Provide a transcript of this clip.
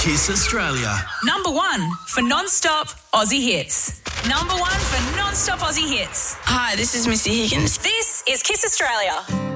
Kiss Australia. Number 1 for non-stop Aussie hits. Number 1 for non-stop Aussie hits. Hi, this is Missy Higgins. This is Kiss Australia.